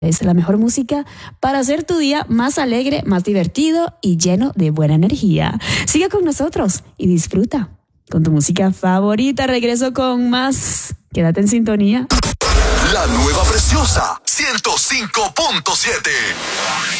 Es la mejor música para hacer tu día más alegre, más divertido y lleno de buena energía. Sigue con nosotros y disfruta con tu música favorita. Regreso con más. Quédate en sintonía. La nueva preciosa 105.7.